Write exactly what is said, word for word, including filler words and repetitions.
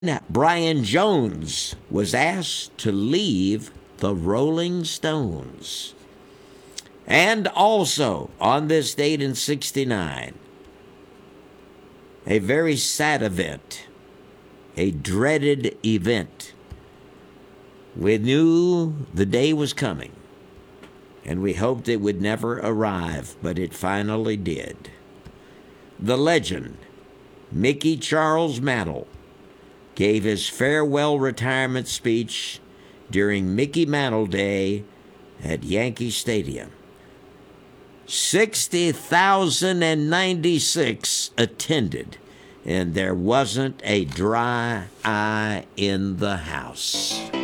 Brian Jones was asked to leave the Rolling Stones. And also, on this date in sixty-nine, a very sad event, a dreaded event. We knew the day was coming, and we hoped it would never arrive, but it finally did. The legend, Mickey Charles Mantle, gave his farewell retirement speech during Mickey Mantle Day at Yankee Stadium. sixty thousand ninety-six attended, and there wasn't a dry eye in the house.